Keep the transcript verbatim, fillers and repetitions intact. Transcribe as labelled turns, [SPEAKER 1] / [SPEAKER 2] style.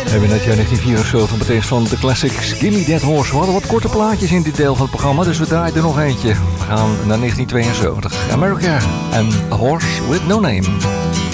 [SPEAKER 1] We hebben net jaar negentien vierenzeventig meteen van de classics Gimme That Horse. We hadden wat korte plaatjes in dit deel van het programma, dus we draaien er nog eentje. We gaan naar negentien tweeënzeventig. America and A Horse With No Name.